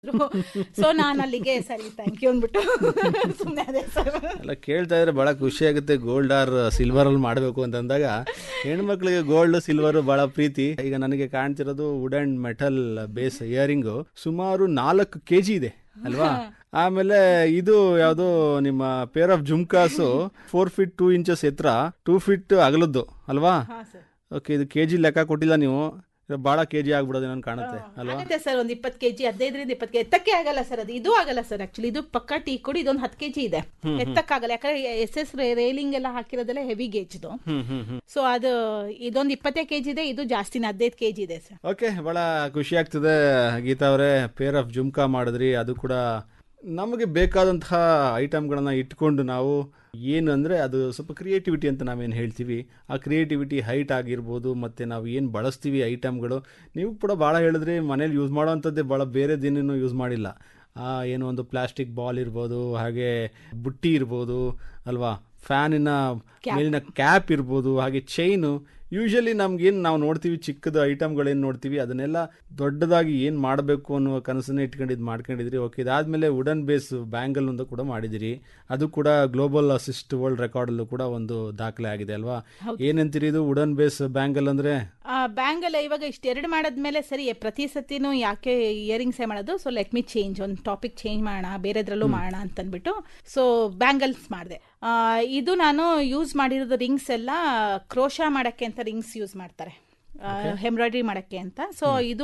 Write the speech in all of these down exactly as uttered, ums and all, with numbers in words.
So ನಾನು ಅಲ್ಲಿಗೆ ಸರಿ ಥ್ಯಾಂಕ್ ಯು ಅಂದ್ಬಿಟ್ಟು ಸುಮ್ಮನೆ ಅದೇ ಸರ್. ಎಲ್ಲ ಕೇಳ್ತಾ ಇದ್ರೆ ಬಹಳ ಖುಷಿ ಆಗುತ್ತೆ. ಗೋಲ್ಡ್ ಆರ್ ಸಿಲ್ವರ್ ಅಲ್ಲಿ ಮಾಡಬೇಕು ಅಂತಂದಾಗ ಹೆಣ್ಮಕ್ಳಿಗೆ ಗೋಲ್ಡ್ ಸಿಲ್ವರ್ ಬಹಳ ಪ್ರೀತಿ. ಈಗ ನನಗೆ ಕಾಣ್ತಿರೋದು wood and metal base earring ಸುಮಾರು ನಾಲ್ಕು ಕೆಜಿ ಇದೆ ಅಲ್ವಾ. ಆಮೇಲೆ ಇದು ಯಾವುದು ನಿಮ್ಮ pair of jhumkas four feet two inches ಎತ್ತರ, ಟೂ ಫೀಟ್ ಅಗಲದ್ದು ಅಲ್ವಾ. ಓಕೆ, ಇದು ಕೆಜಿ ಲೆಕ್ಕ ಕೊಟ್ಟಿಲ್ಲ ನೀವು, ಬಹಳ ಕೆಜಿ ಆಗ್ಬಿಡೋದು ನಾನು ಕಾಣುತ್ತೆ ಅಲ್ವಾ. ಆಗುತ್ತೆ ಸರ್, ಒಂದು ಇಪ್ಪತ್ತು ಕೆಜಿ ಹದಿನೈದರಿಂದ ಇಪ್ಪತ್ತು ಕೆಜಿ ಎತ್ತಕ್ಕೆ ಆಗಲ್ಲ ಸರ್. ಅದು ಇದು ಆಗಲ್ಲ ಸರ್. ಆಕ್ಚುಲಿ ಇದು ಪಕ್ಕ ಟೀ ಕೊಡಿ ಇದೊಂದು ಹತ್ತು ಕೆಜಿ ಇದೆ, ಎತ್ತಕ್ಕಾಗಲ್ಲ. ಯಾಕಂದ್ರೆ ಎಸ್ ಎಸ್ ರೈಲಿಂಗ್ ಎಲ್ಲ ಹಾಕಿರೋದೆಲ್ಲ ಹೆವಿ ಗೇಜ್ದು. ಸೊ ಅದು ಇದೊಂದು ಇಪ್ಪತ್ತೇ ಕೆಜಿ ಇದೆ, ಇದು ಜಾಸ್ತಿನ ಹದಿನೈದು ಕೆಜಿ ಇದೆ ಸರ್. ಓಕೆ, ಬಹಳ ಖುಷಿ ಆಗ್ತದೆ ಗೀತಾ ಅವರೇ. ಪೇರ್ ಆಫ್ ಜುಮ್ಕಾ ಮಾಡಿದ್ರಿ, ಅದು ಕೂಡ ನಮಗೆ ಬೇಕಾದಂತಹ ಐಟಮ್ಗಳನ್ನ ಇಟ್ಕೊಂಡು ನಾವು ಏನು ಅಂದರೆ ಅದು ಸ್ವಲ್ಪ ಕ್ರಿಯೇಟಿವಿಟಿ ಅಂತ ನಾವೇನು ಹೇಳ್ತೀವಿ, ಆ ಕ್ರಿಯೇಟಿವಿಟಿ ಹೈಟ್ ಆಗಿರ್ಬೋದು, ಮತ್ತು ನಾವು ಏನು ಬಳಸ್ತೀವಿ ಐಟಮ್ಗಳು. ನೀವು ಕೂಡ ಭಾಳ ಹೇಳಿದ್ರಿ ಮನೇಲಿ ಯೂಸ್ ಮಾಡೋವಂಥದ್ದೇ, ಭಾಳ ಬೇರೆದೇನೇನು ಯೂಸ್ ಮಾಡಿಲ್ಲ. ಏನೋ ಒಂದು ಪ್ಲಾಸ್ಟಿಕ್ ಬಾಲ್ ಇರ್ಬೋದು, ಹಾಗೆ ಬುಟ್ಟಿ ಇರ್ಬೋದು ಅಲ್ವಾ, ಫ್ಯಾನಿನ ಮೇಲಿನ ಕ್ಯಾಪ್ ಇರ್ಬೋದು, ಹಾಗೆ ಚೈನು. ಯೂಶಲಿ ನಮ್ಗೇನು ನಾವು ನೋಡ್ತೀವಿ ಚಿಕ್ಕದು ಐಟಮ್ಗಳೇನು ನೋಡ್ತೀವಿ ಅದನ್ನೆಲ್ಲ ದೊಡ್ಡದಾಗಿ ಏನು ಮಾಡಬೇಕು ಅನ್ನುವ ಕನಸನ್ನೇ ಇಟ್ಕೊಂಡಿದ್ದು ಮಾಡ್ಕೊಂಡಿದ್ರಿ. ಓಕೆ, ಇದಾದಮೇಲೆ ವುಡನ್ ಬೇಸ್ ಬ್ಯಾಂಗಲ್ ಒಂದು ಕೂಡ ಮಾಡಿದಿರಿ, ಅದು ಕೂಡ ಗ್ಲೋಬಲ್ ಅಸಿಸ್ಟ್ ವರ್ಲ್ಡ್ ರೆಕಾರ್ಡಲ್ಲೂ ಕೂಡ ಒಂದು ದಾಖಲೆ ಆಗಿದೆ ಅಲ್ವಾ. ಏನಂತೀರಿ ಇದು ವುಡನ್ ಬೇಸ್ ಬ್ಯಾಂಗಲ್ ಅಂದರೆ? ಬ್ಯಾಂಗಲ್ ಇವಾಗ ಇಷ್ಟೆರಡು ಮಾಡಾದ್ಮೇಲೆ ಸರಿ, ಪ್ರತಿ ಸತಿನೂ ಯಾಕೆ ಇಯರಿಂಗ್ಸೇ ಮಾಡೋದು, ಸೊ ಲೆಟ್ ಮಿ ಚೇಂಜ್, ಒಂದು ಟಾಪಿಕ್ ಚೇಂಜ್ ಮಾಡೋಣ, ಬೇರೆದ್ರಲ್ಲೂ ಮಾಡೋಣ ಅಂತಂದ್ಬಿಟ್ಟು ಸೊ ಬ್ಯಾಂಗಲ್ಸ್ ಮಾಡಿದೆ. ಇದು ನಾನು ಯೂಸ್ ಮಾಡಿರೋದು ರಿಂಗ್ಸ್ ಎಲ್ಲ ಕ್ರೋಶಾ ಮಾಡಕ್ಕೆ ಅಂತ ರಿಂಗ್ಸ್ ಯೂಸ್ ಮಾಡ್ತಾರೆ, ಎಂಬ್ರಾಯ್ಡ್ರಿ ಮಾಡಕ್ಕೆ ಅಂತ. ಸೊ ಇದು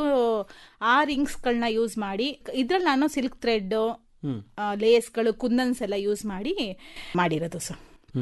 ಆ ರಿಂಗ್ಸ್ಗಳನ್ನ ಯೂಸ್ ಮಾಡಿ, ಇದ್ರಲ್ಲಿ ನಾನು ಸಿಲ್ಕ್ ಥ್ರೆಡ್, ಲೇಸ್ಗಳು, ಕುಂದನ್ಸ್ ಎಲ್ಲ ಯೂಸ್ ಮಾಡಿ ಮಾಡಿರೋದು ಸರ್.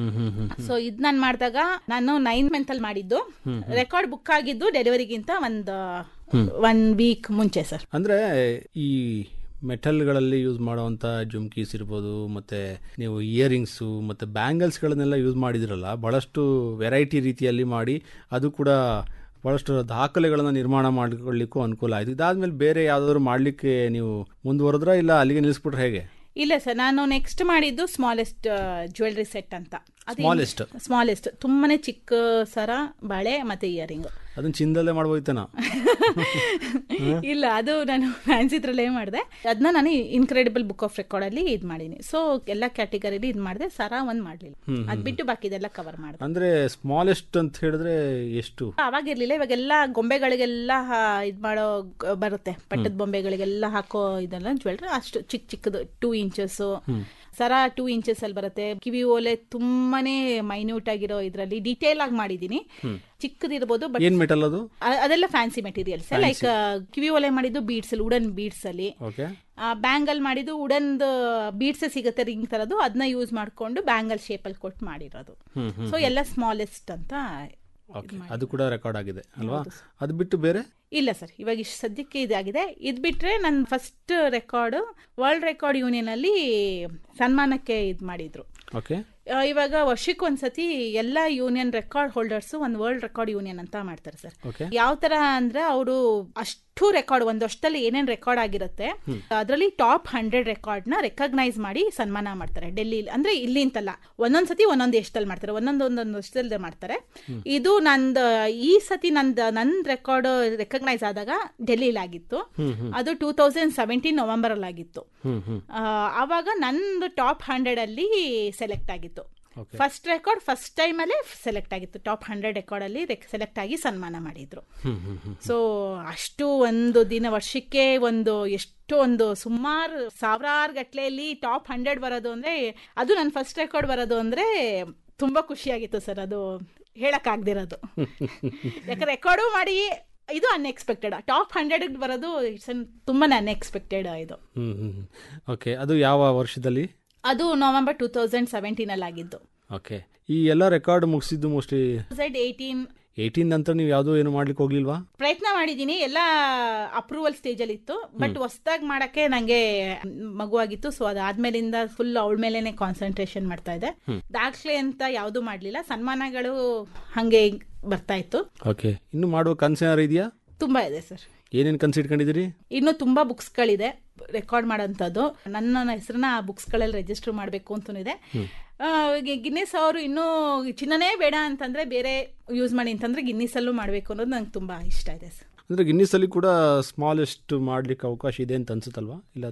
ಸೊ ಇದ್ ನಾನು ಮಾಡಿದಾಗ ನಾನು ನೈನ್ ಮಂತ್ ಅಲ್ಲಿ ಮಾಡಿದ್ದು, ರೆಕಾರ್ಡ್ ಬುಕ್ ಆಗಿದ್ದು ಡೆಲಿವರಿಗಿಂತ ಒಂದು ಒನ್ ವೀಕ್ ಮುಂಚೆ ಸರ್. ಅಂದ್ರೆ ಈ ಮೆಟಲ್ಗಳಲ್ಲಿ ಯೂಸ್ ಮಾಡುವಂಥ ಜುಮ್ಕೀಸ್ ಇರ್ಬೋದು, ಮತ್ತು ನೀವು ಇಯರಿಂಗ್ಸು ಮತ್ತು ಬ್ಯಾಂಗಲ್ಸ್ಗಳನ್ನೆಲ್ಲ ಯೂಸ್ ಮಾಡಿದಿರಲ್ಲ, ಭಾಳಷ್ಟು ವೆರೈಟಿ ರೀತಿಯಲ್ಲಿ ಮಾಡಿ ಅದು ಕೂಡ ಭಾಳಷ್ಟು ದಾಖಲೆಗಳನ್ನು ನಿರ್ಮಾಣ ಮಾಡಿಕೊಳ್ಳಿಕ್ಕೂ ಅನುಕೂಲ ಆಯಿತು. ಇದಾದ್ಮೇಲೆ ಬೇರೆ ಯಾವುದಾದ್ರು ಮಾಡಲಿಕ್ಕೆ ನೀವು ಮುಂದುವರೆದ್ರ, ಇಲ್ಲ ಅಲ್ಲಿಗೆ ನಿಲ್ಲಿಸ್ಬಿಟ್ರೆ ಹೇಗೆ? ಇಲ್ಲ ಸರ್, ನಾನು ನೆಕ್ಸ್ಟ್ ಮಾಡಿದ್ದು ಸ್ಮಾಲೆಸ್ಟ್ ಜ್ಯುವೆಲ್ರಿ ಸೆಟ್ ಅಂತ. ಸ್ಮಾಲೆಸ್ಟ್ ಸ್ಮಾಲೆಸ್ಟ್ ತುಂಬಾನೇ ಚಿಕ್ಕ ಸರ, ಬಳೆ ಮತ್ತೆ ಇಯರಿಂಗ್. ಅದನ್ನ ಚಿನ್ನದಲ್ಲೇ ಮಾಡ್ಬೋಯ್ತಾನ? ಇಲ್ಲ, ಅದು ನಾನು ಫ್ಯಾನ್ಸಿದ್ರಲ್ಲೇ ಮಾಡಿದೆ. ಅದನ್ನ ನಾನು ಇನ್ಕ್ರೆಡಿಬಲ್ ಬುಕ್ ಆಫ್ ರೆಕಾರ್ಡ್ ಅಲ್ಲಿ ಇದ್ ಮಾಡೀನಿ. ಸೊ ಎಲ್ಲ ಕ್ಯಾಟಗರಿಲಿ ಇದ್ ಮಾಡಿದೆ, ಸರ ಒಂದ್ ಮಾಡ್ಲಿಲ್ಲ, ಅದ್ ಬಿಟ್ಟು ಬಾಕಿ ಇದೆಲ್ಲ ಕವರ್ ಮಾಡಿದೆ. ಅಂದ್ರೆ ಸ್ಮಾಲೆಸ್ಟ್ ಅಂತ ಹೇಳಿದ್ರೆ ಎಷ್ಟು? ಅವಾಗಿರ್ಲಿಲ್ಲ, ಇವಾಗೆಲ್ಲ ಗೊಂಬೆಗಳಿಗೆಲ್ಲ ಇದ್ ಮಾಡೋ ಬರುತ್ತೆ, ಪಟ್ಟದ ಬೊಂಬೆಗಳಿಗೆಲ್ಲ ಹಾಕೋ ಇದೆಲ್ಲ ಜ್ಯುವೆಲ್ರಿ ಅಷ್ಟು ಚಿಕ್ಕ ಚಿಕ್ಕದು, ಟೂ ಇಂಚಸ್ ಸರ ಟೂ ಇಂಚಸ್ ಅಲ್ಲಿ ಬರುತ್ತೆ. ಕಿವಿ ಓಲೆ ತುಂಬಾನೇ ಮೈನ್ಯೂಟ್ ಆಗಿರೋ ಇದ್ರಲ್ಲಿ ಡೀಟೇಲ್ ಆಗಿ ಮಾಡಿದೀನಿ. ಚಿಕ್ಕದಿರ್ಬೋದು, ಬಟ್ ಏನ್ ಮೆಟಲ್ ಅದು? ಅದೆಲ್ಲ ಫ್ಯಾನ್ಸಿ ಮೆಟೀರಿಯಲ್ಸ್. ಲೈಕ್ ಕಿವಿ ಓಲೆ ಮಾಡಿದ್ದು ಬೀಡ್ಸ್ ಅಲ್ಲಿ, ವುಡನ್ ಬೀಡ್ಸ್ ಅಲ್ಲಿ. ಬ್ಯಾಂಗಲ್ ಮಾಡಿದ್ದು ವುಡನ್ ಬೀಡ್ಸ್ ಸಿಗುತ್ತೆ ರಿಂಗ್ ತರದು, ಅದನ್ನ ಯೂಸ್ ಮಾಡ್ಕೊಂಡು ಬ್ಯಾಂಗಲ್ ಶೇಪ್ ಅಲ್ಲಿ ಕೊಟ್ಟು ಮಾಡಿರೋದು. ಸೊ ಎಲ್ಲ ಸ್ಮಾಲೆಸ್ಟ್ ಅಂತ. ಅದು ಕೂಡ ರೆಕಾರ್ಡ್ ಆಗಿದೆ ಅಲ್ವಾ? ಅದು ಬಿಟ್ಟು ಬೇರೆ ಇಲ್ಲ ಸರ್, ಇವಾಗ ಇಷ್ಟು ಸದ್ಯಕ್ಕೆ ಇದಾಗಿದೆ. ಇದ್ ಬಿಟ್ರೆ ನನ್ನ first record world record union ಅಲ್ಲಿ ಸನ್ಮಾನಕ್ಕೆ ಇದ್ ಮಾಡಿದ್ರು. ಓಕೆ, ಇವಾಗ ವರ್ಷಕ್ಕೆ ಒಂದ್ಸತಿ ಎಲ್ಲ ಯೂನಿಯನ್ ರೆಕಾರ್ಡ್ ಹೋಲ್ಡರ್ಸ್ ಒಂದು ವರ್ಲ್ಡ್ ರೆಕಾರ್ಡ್ ಯೂನಿಯನ್ ಅಂತ ಮಾಡ್ತಾರೆ ಸರ್. ಯಾವ ತರ ಅಂದ್ರೆ ಅವರು ಅಷ್ಟು ರೆಕಾರ್ಡ್ ಒಂದು ವರ್ಷದಲ್ಲಿ ಏನೇನ್ ರೆಕಾರ್ಡ್ ಆಗಿರುತ್ತೆ ಅದರಲ್ಲಿ ಟಾಪ್ ಹಂಡ್ರೆಡ್ ರೆಕಾರ್ಡ್ ನ ರೆಕಗ್ನೈಸ್ ಮಾಡಿ ಸನ್ಮಾನ ಮಾಡ್ತಾರೆ ಡೆಲ್ಲಿ. ಅಂದ್ರೆ ಇಲ್ಲಿ ಅಂತಲ್ಲ, ಒಂದೊಂದ್ಸತಿ ಒಂದೊಂದು ಎಷ್ಟಲ್ಲಿ ಮಾಡ್ತಾರೆ, ಒಂದೊಂದು ಒಂದೊಂದು ವರ್ಷದಲ್ಲಿ ಮಾಡ್ತಾರೆ. ಇದು ನಂದ್ ಈ ಸತಿ ನಂದ್ ನನ್ ರೆಕಾರ್ಡ್ ರೆಕಗ್ನೈಸ್ ಆದಾಗ ಡೆಲ್ಲಿಲಿ ಆಗಿತ್ತು. ಅದು ಟೂ ತೌಸಂಡ್ ಸೆವೆಂಟೀನ್ ನವೆಂಬರ್ ಅಲ್ಲಿ ಆಗಿತ್ತು. ಆವಾಗ ನಂದು ಟಾಪ್ ಹಂಡ್ರೆಡ್ ಅಲ್ಲಿ ಸೆಲೆಕ್ಟ್ ಆಗಿತ್ತು. ಫಸ್ಟ್ ರೆಕಾರ್ಡ್ ಫಸ್ಟ್ ಟೈಮ್ ಅಲ್ಲೇ ಸೆಲೆಕ್ಟ್ ಆಗಿತ್ತು, ಟಾಪ್ ಹಂಡ್ರೆಡ್ ರೆಕಾರ್ಡ್ ಅಲ್ಲಿ ಸೆಲೆಕ್ಟ್ ಆಗಿ ಸನ್ಮಾನ ಮಾಡಿದ್ರು. ಸೊ ಅಷ್ಟು ಒಂದು ದಿನ, ವರ್ಷಕ್ಕೆ ಒಂದು ಎಷ್ಟು ಒಂದು ಸುಮಾರು ಸಾವಿರಾರು ಗಟ್ಲೆಯಲ್ಲಿ ಟಾಪ್ ಹಂಡ್ರೆಡ್ ಬರೋದು ಅಂದ್ರೆ, ಅದು ನನ್ನ ಫಸ್ಟ್ ರೆಕಾರ್ಡ್ ಬರೋದು ಅಂದ್ರೆ ತುಂಬಾ ಖುಷಿಯಾಗಿತ್ತು ಸರ್. ಅದು ಹೇಳಕ್ ಆಗದಿರೋದು, ಯಾಕಂದ್ರೆ ರೆಕಾರ್ಡು ಮಾಡಿ ಇದು ಅನ್ಎಕ್ಸ್ಪೆಕ್ಟೆಡ್, ಟಾಪ್ ಹಂಡ್ರೆಡ್ ಬರೋದು ತುಂಬಾನೇ ಅನ್ಎಕ್ಸ್ಪೆಕ್ಟೆಡ್ ಇದು. ಓಕೆ, ಅದು ಯಾವ ವರ್ಷದಲ್ಲಿ? ಅದು ನವೆಂಬರ್ ಟೂ ತೌಸಂಡ್ ಸೆವೆಂಟೀನ್ ಅಲ್ಲಿ ಆಗಿದ್ದು. ಓಕೆ, ಈ ಎಲ್ಲ ರೆಕಾರ್ಡ್ ಮುಗಿಸಿದ್ದು ಮೋಸ್ಟ್ಲಿ ಏಯ್ಟೀನ್ ಏಯ್ಟೀನ್ ನಂತರ ನೀವು ಯಾವ್ದು ಏನು ಮಾಡ್ಲಿಕ್ಕೆ ಹೋಗ್ಲಿಲ್ವಾ? ಪ್ರಯತ್ನ ಮಾಡಿದೀನಿ, ಎಲ್ಲ ಅಪ್ರೂವಲ್ ಸ್ಟೇಜ್ ಅಲ್ಲಿ ಇತ್ತು. ಬಟ್ ಹೊಸದಾಗಿ ಮಾಡಕ್ಕೆ ನಂಗೆ ಮಗುವಾಗಿತ್ತು. ಸೊ ಅದಾದ್ಮೇಲಿಂದ ಫುಲ್ ಅವಳ ಮೇಲೆನೆ ಕಾನ್ಸಂಟ್ರೇಷನ್ ಮಾಡ್ತಾ ಇದ್ದೆ. ದಾಖಲೆ ಅಂತ ಯಾವ್ದು ಮಾಡ್ಲಿಲ್ಲ, ಸನ್ಮಾನಗಳು ಹಂಗೆ ಬರ್ತಾ ಇತ್ತು. ಓಕೆ, ಇನ್ನು ಮಾಡುವ ಕನ್ಸೇನಾರು ಇದೆಯಾ? ತುಂಬಾ ಇದೆ ಸರ್. ಏನೇನು ಕನ್ಸು ಇಟ್ಕೊಂಡಿದ್ದೀರಿ? ಇನ್ನು ತುಂಬಾ ಬುಕ್ಸ್ ಗಳಿದೆ ರೆಕಾರ್ಡ್ ಮಾಡೋಂಥದ್ದು. ನನ್ನ ಹೆಸರನ್ನ ಆ ಬುಕ್ಸ್ ಗಳಲ್ಲಿ ರಿಜಿಸ್ಟರ್ ಮಾಡಬೇಕು ಅಂತನಿದೆ. ಗಿನ್ನಿಸ್ ಅವರು ಇನ್ನೂ ಚಿನ್ನನೇ ಬೇಡ ಅಂತಂದ್ರೆ ಬೇರೆ ಯೂಸ್ ಮಾಡಿ ಅಂತಂದ್ರೆ ಗಿನ್ನಿಸ್ ಅಲ್ಲೂ ಮಾಡಬೇಕು ಅನ್ನೋದು ನಂಗೆ ತುಂಬಾ ಇಷ್ಟ ಇದೆ ಸರ್. ಅಂದ್ರೆ ಗಿನ್ನಿಸ್ ಅಲ್ಲಿ ಕೂಡ ಸ್ಮಾಲೆಸ್ಟ್ ಮಾಡ್ಲಿಕ್ಕೆ ಅವಕಾಶ ಇದೆ ಅಂತ ಅನ್ಸುತ್ತಲ್ವಾ? ಇಲ್ಲ